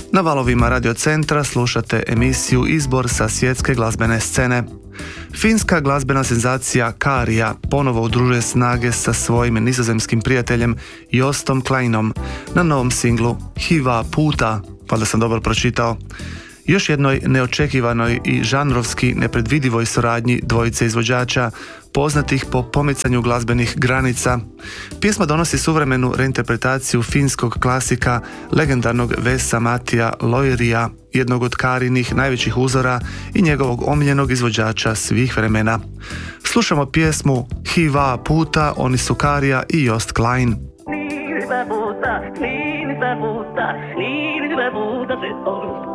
Na valovima Radio Centra slušate emisiju Izbor sa svjetske glazbene scene. Finska glazbena senzacija Käärijä ponovo udružuje snage sa svojim nizozemskim prijateljem Jostom Kleinom na novom singlu Hyvää puuta, valjda sam dobro pročitao. Još jednoj neočekivanoj i žanrovski nepredvidivoj suradnji dvojice izvođača, poznatih po pomicanju glazbenih granica. Pjesma donosi suvremenu reinterpretaciju finskog klasika, legendarnog Vesa-Matija Loiria, jednog od Käärijäinih najvećih uzora i njegovog omiljenog izvođača svih vremena. Slušamo pjesmu Hyvää puuta, oni su Käärijä i Jost Klein. Niin hyvä puuta, se on.